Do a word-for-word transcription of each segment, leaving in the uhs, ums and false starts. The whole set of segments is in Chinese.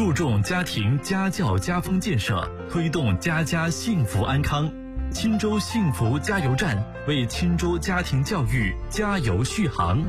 注重家庭家教家风建设，推动家家幸福安康。钦州幸福加油站为钦州家庭教育加油续航。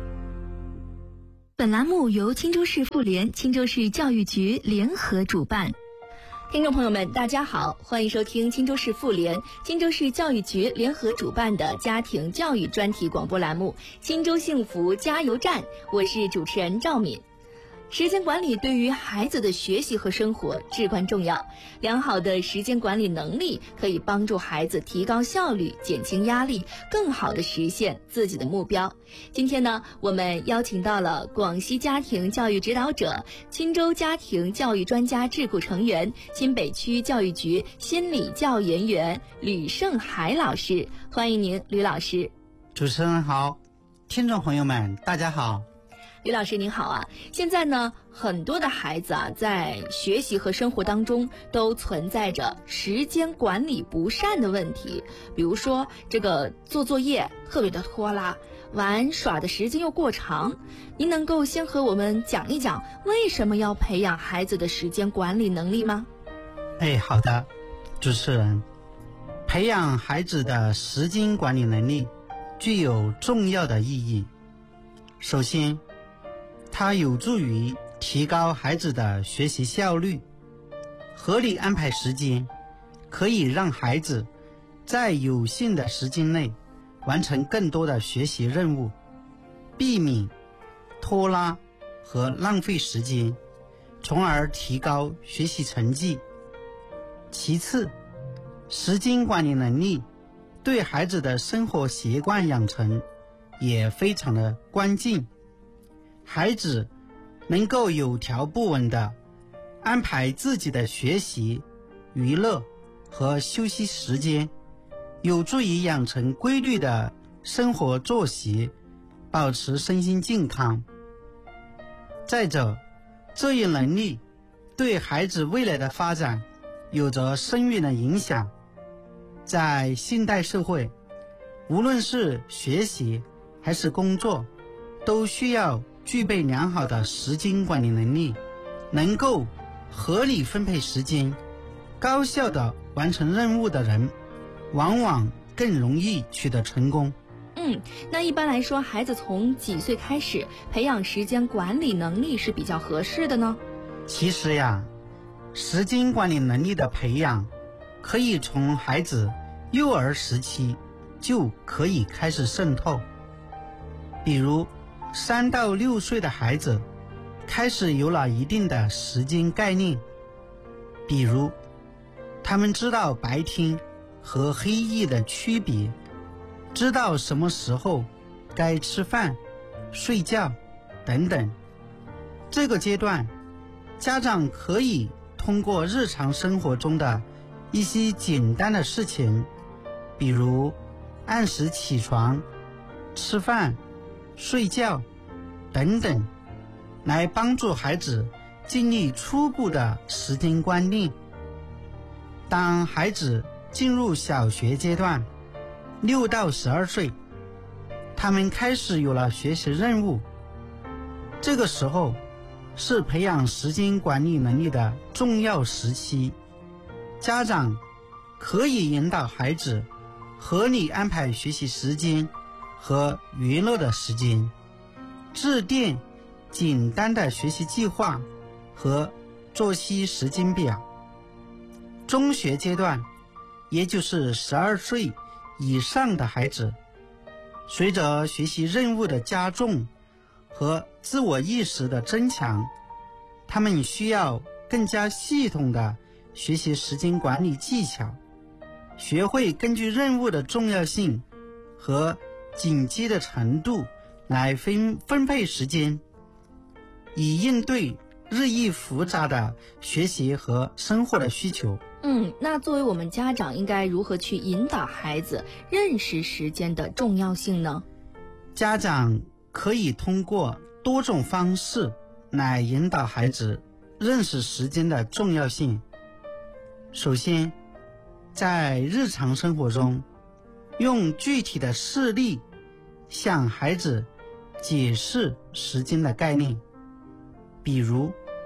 本栏目由钦州市妇联、钦州市教育局联合主办。听众朋友们，大家好，欢迎收听钦州市妇联、钦州市教育局联合主办的家庭教育专题广播栏目《钦州幸福加油站》，我是主持人赵敏。时间管理对于孩子的学习和生活至关重要，良好的时间管理能力可以帮助孩子提高效率、减轻压力，更好地实现自己的目标。今天呢，我们邀请到了广西家庭教育指导者、钦州家庭教育专家智库成员、钦北区教育局心理教研员吕胜海老师，欢迎您，吕老师。 主持人好，听众朋友们大家好。 吕老师您好啊，现在呢，很多的孩子啊，在学习和生活当中都存在着时间管理不善的问题，比如说这个做作业特别的拖拉，玩耍的时间又过长。您能够先和我们讲一讲为什么要培养孩子的时间管理能力吗？ 哎，好的，主持人，培养孩子的时间管理能力具有重要的意义。首先，它有助于提高孩子的学习效率。合理安排时间可以让孩子在有限的时间内完成更多的学习任务，避免拖拉和浪费时间，从而提高学习成绩。其次，时间管理能力对孩子的生活习惯养成也非常的关键。孩子能够有条不紊地安排自己的学习、娱乐和休息时间，有助于养成规律的生活作息，保持身心健康。再者，这一能力对孩子未来的发展有着深远的影响。在现代社会，无论是学习还是工作，都需要具备良好的时间管理能力，能够合理分配时间、高效地完成任务的人，往往更容易取得成功。 嗯，那一般来说，孩子从几岁开始培养时间管理能力是比较合适的呢？ 其实呀，时间管理能力的培养可以从孩子幼儿时期就可以开始渗透。比如三到六岁的孩子开始有了一定的时间概念，比如他们知道白天和黑夜的区别，知道什么时候该吃饭、睡觉等等。这个阶段，家长可以通过日常生活中的一些简单的事情，比如按时起床、吃饭、睡觉等等，来帮助孩子建立初步的时间观念。当孩子进入小学阶段，六到十二岁，他们开始有了学习任务，这个时候是培养时间管理能力的重要时期。家长可以引导孩子合理安排学习时间和娱乐的时间，制定简单的学习计划和作息时间表。中学阶段，也就是十二岁以上的孩子，随着学习任务的加重和自我意识的增强，他们需要更加系统的学习时间管理技巧，学会根据任务的重要性和紧急的程度来分分配时间，以应对日益复杂的学习和生活的需求。 嗯，那作为我们家长应该如何去引导孩子认识时间的重要性呢？ 家长可以通过多种方式来引导孩子认识时间的重要性。首先，在日常生活中，用具体的事例向孩子解释时间的概念。比如，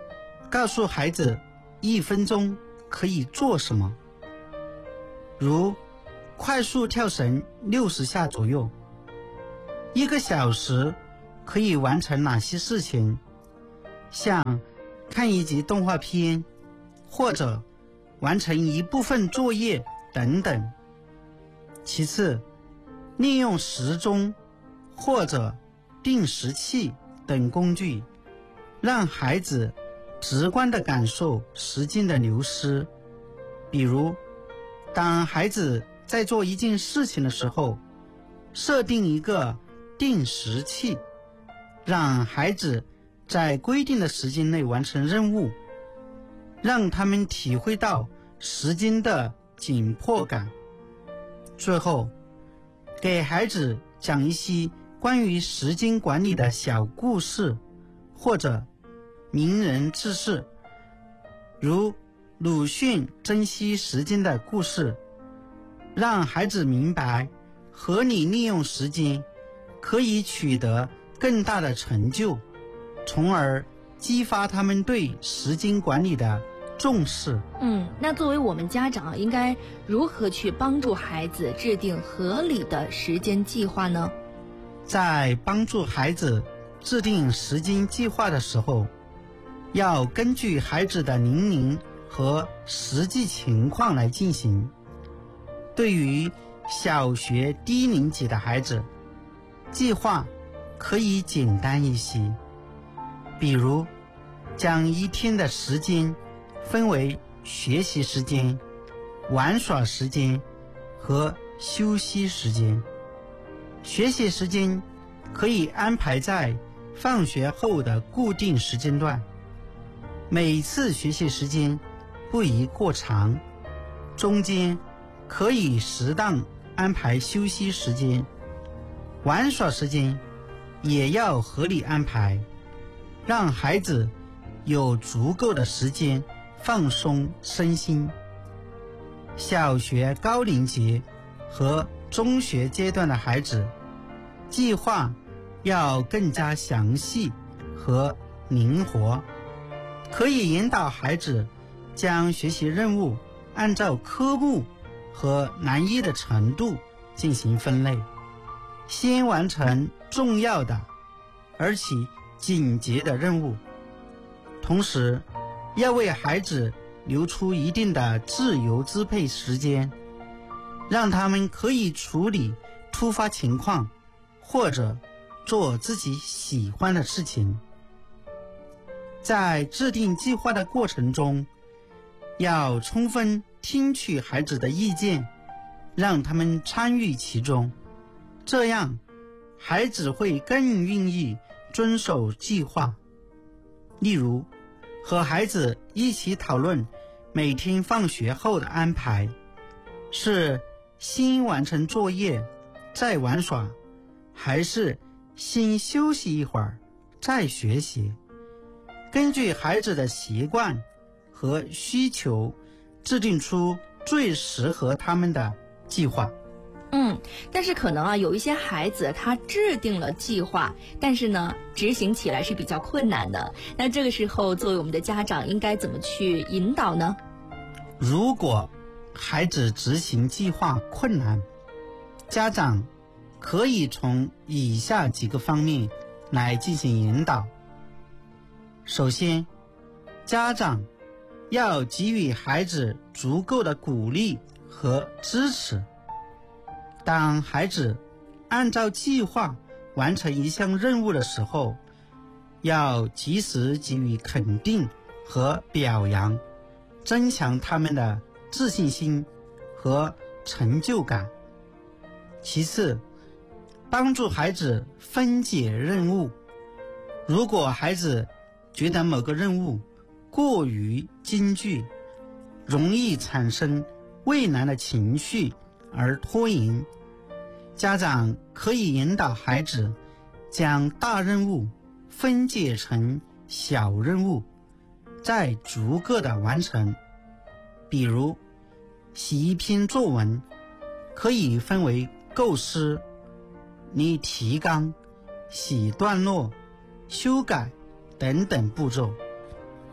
告诉孩子一分钟可以做什么，如快速跳绳六十下左右，一个小时可以完成哪些事情，像看一集动画片或者完成一部分作业等等。其次，利用时钟或者定时器等工具，让孩子直观地感受时间的流失。比如，当孩子在做一件事情的时候，设定一个定时器，让孩子在规定的时间内完成任务，让他们体会到时间的紧迫感。最后，给孩子讲一些关于时间管理的小故事或者名人志士，如鲁迅珍惜时间的故事，让孩子明白合理利用时间可以取得更大的成就，从而激发他们对时间管理的重视。 嗯，那作为我们家长，应该如何去帮助孩子制定合理的时间计划呢？ 在帮助孩子制定时间计划的时候，要根据孩子的年龄和实际情况来进行。对于小学低年级的孩子，计划可以简单一些，比如将一天的时间分为学习时间、玩耍时间和休息时间。学习时间可以安排在放学后的固定时间段，每次学习时间不宜过长，中间可以适当安排休息时间。玩耍时间也要合理安排，让孩子有足够的时间放松身心。小学高年级和中学阶段的孩子，计划要更加详细和灵活，可以引导孩子将学习任务按照科目和难易的程度进行分类，先完成重要的而且紧急的任务，同时要为孩子留出一定的自由支配时间，让他们可以处理突发情况或者做自己喜欢的事情。在制定计划的过程中，要充分听取孩子的意见，让他们参与其中，这样孩子会更愿意遵守计划。例如，和孩子一起讨论每天放学后的安排，是先完成作业再玩耍，还是先休息一会儿再学习。根据孩子的习惯和需求，制定出最适合他们的计划。 嗯，但是可能啊，有一些孩子他制定了计划，但是呢，执行起来是比较困难的。那这个时候，作为我们的家长，应该怎么去引导呢？ 如果孩子执行计划困难，家长可以从以下几个方面来进行引导。首先，家长要给予孩子足够的鼓励和支持。当孩子按照计划完成一项任务的时候，要及时给予肯定和表扬，增强他们的自信心和成就感。其次，帮助孩子分解任务。如果孩子觉得某个任务过于艰巨，容易产生畏难的情绪而拖延，家长可以引导孩子将大任务分解成小任务，再逐个的完成。比如，写一篇作文可以分为构思、拟提纲、写段落、修改等等步骤。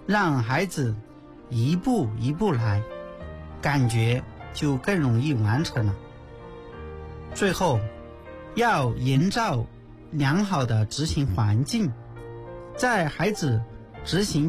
让孩子一步一步来，感觉就更容易完成了。最后，要营造良好的执行环境，在孩子执行